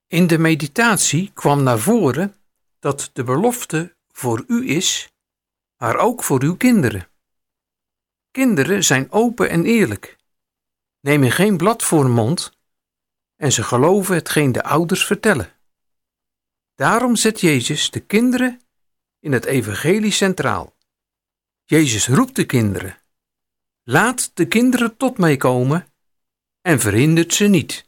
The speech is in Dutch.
In de meditatie kwam naar voren dat de belofte voor u is, maar ook voor uw kinderen. Kinderen zijn open en eerlijk, nemen geen blad voor de mond en ze geloven hetgeen de ouders vertellen. Daarom zet Jezus de kinderen in het evangelie centraal. Jezus roept de kinderen. Laat de kinderen tot mij komen en verhindert ze niet.